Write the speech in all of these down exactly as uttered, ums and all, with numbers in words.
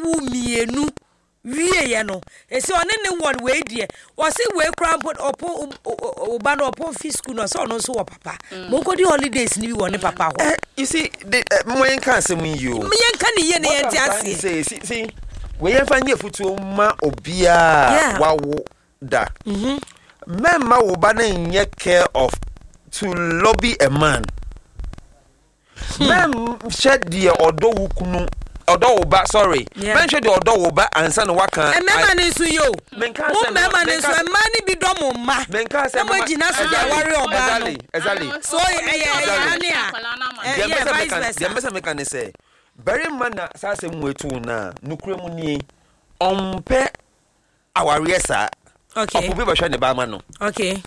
wu mienu wie ye no esi one ne one we die o se we kran put opo oba no opo fi school no so no so wo papa mo ko di holidays ni bi wo ne papa ho uh, you see the uh, mo yen kan asem yi o mo yen kan ye ne yen ti ase say see see we yen fa nye futu ma obia wawo da mhm memma wo ba na nye care of to lobby a man mem shed the odo wukunu odo oba sorry men shed the odo oba ansa no waka e mema ne su yo mo mema ne su e ma ni bi do mo ma men ka se mo gina so ya wari oba no exactly so e e ani a e vice versa dem besa meka ne say very man na sa se mu etu na nukure mu ni ompe aware sa okay obi ba hwe ne ba ma no okay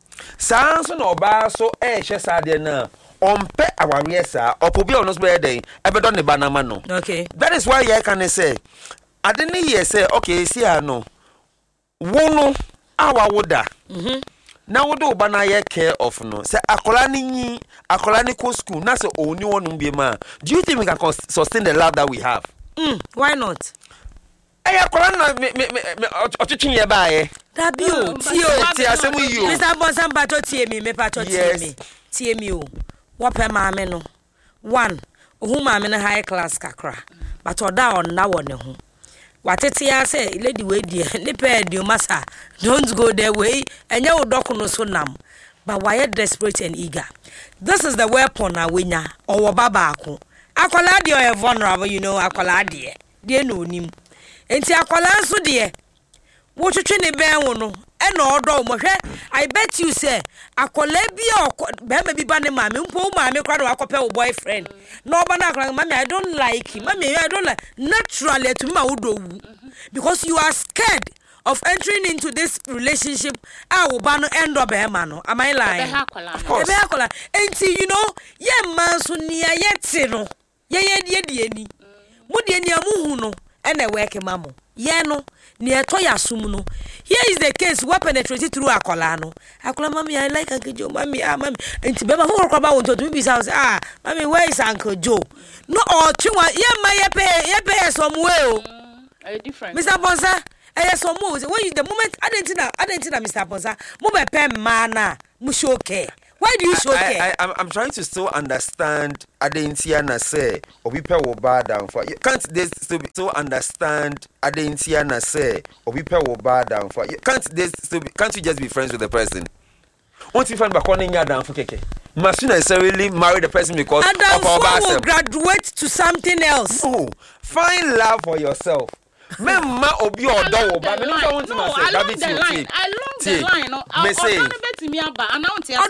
sa so na oba so e hwe sa de na ompe aware sa opobi ono so be den ebedo ne ba na ma no okay that is why you can say ade ne ye say okay see ha no wo no awa woda mhm na wodo oba na ye care of no say akola ni yin akola ni ko school na say oni wonu bi ma do you think we can sustain the love that we have mm why not eh akola na me me otwetwe ye ba ye da bi o ti o ti asemu yi o Mister Bonsan pato tie mi me pato tie mi tie mi o wo pe maame no one ohu maame no high class kakra but oda on na wo ne ho watete ya say lady we die ne pe di masa don't go there way enye wo doko no so nam but why desperate and eager this is the weapon na wenya owo baba ako akola de o vulnerable you know akola de de no nim enti akola nso de wo twetwe ne ben wo no e na odo mo hwe I bet you say akola bi be ma bi ba ne maame mpo maame kra do akope wo boyfriend no oba na akola maame I don't like him maame I don't like naturally to ma wo do wu because you are scared of entering into this relationship ah wo ba no end up be ma no am I lying of course be akola enti you know ye man so nia ye ti no ye ye die die ni mu die ni amuhu no e na work mamo ye no ni eto ya sum no here is the case we penetrate through akola no akola mami I like Uncle Joe mami ah mami enti be ba for kwa ba won to be say ah mami where is Uncle Joe no or twa ye ma ye pay ye pay some way o a different Mister Bonsa eh some way when you the moment I didn't know I didn't know Mister Bonsa mo be pen mana mo show care why do you show care I, I, I'm, I'm trying to still understand Adentia na say obi pe wo ba down for you can't they still be, still understand Adentia na say obi pe wo ba down for you can't they still be, can't you just be friends with the person won't you find back on in your down for keke must you necessarily marry the person because Adam of our will graduate to something else no find love for yourself Memma obi odo ba me no want to say that be ti along the line no I don't bet me aba announce ya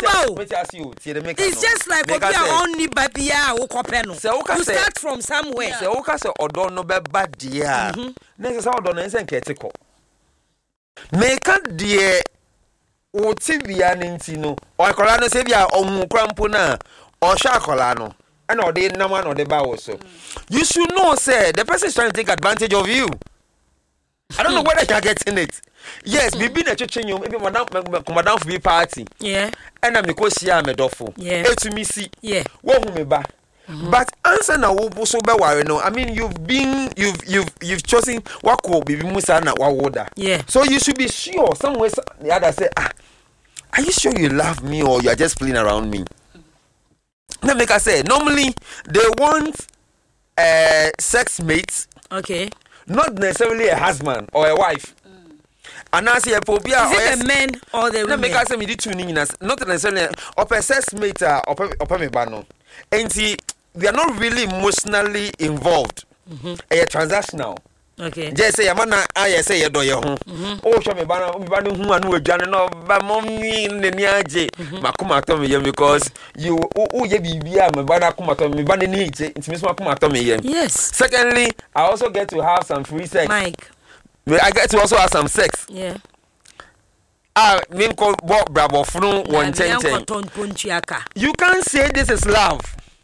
it's just like obi a only babia wo kope no you start from somewhere say wo ka say odo no be ba de a na say odo no nse nkete ko make de wo ti bia nti no o akola no say bia ohun krampo na o sha akola no and or they number or the bow so you should know say the person is trying to take advantage of you. I don't know whether you're getting it. Yes, we been a church you maybe madam madam for be party. Yeah. And I'm because she am a dofo. Yeah. E to me see. Yeah. Wo hu me ba. But answer na wo so be worry no. I mean you've been you've you've you've chosen wako bibi musa na wa woda. Yeah. So you should be sure somewhere the other say ah are you sure you love me or you are just playing around me? Now, like I said, normally they want a sex mate, okay, not necessarily a husband or a wife. Mm. And I say a phobia. Is it the men or the women? Make I say me two ninjas, not necessarily or a sex mate or or me bano. And see, they are not really emotionally involved. Mm-hmm. A transactional. Okay. Just say amana I say you do your home. Oh show me bana me bana hu anu adwane no ba mommy ne ni age makoma to me because you oh ye bibia me bana akoma to me bana ni age ntimi so akoma to me yem. Yes. Secondly, I also get to have some free sex. Mike. I get to also have some sex. Yeah. Ah, me ko bo brabo funu one ten ten. You can't say this is love.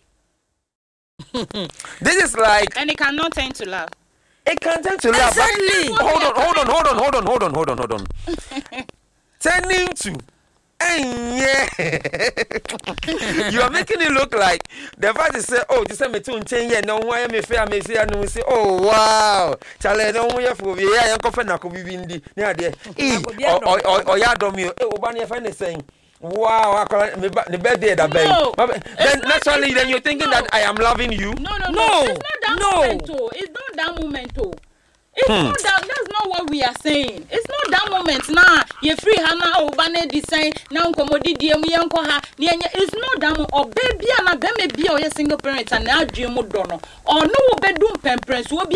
This is like and it cannot turn to love. It can turn to love. Exactly. Hold on, hold on, hold on, hold on, hold on, hold on, hold on. Turning to And yeah, you are making it look like the fact is say, oh, this is me too change. Yeah, no why me fair me say and we say, oh wow, chale no we for we yeah, yanko fe na ko bibindi. Near there, eh, or or or ya dom you. Eh, obani e find the saying. Wow, the birthday that baby. No, then naturally, then you're thinking no. that I am loving you. No, no, no. no. It's not that no. moment. Oh. It's not that moment. Oh. It's hmm. not that. That's not what we are saying. It's not that moment. Nah, you free hana oh bane design. Now komodi di emu yanko ha. It's not that moment. Or baby ana be me be or single parent and now dream dono. Or no bedroom parents will be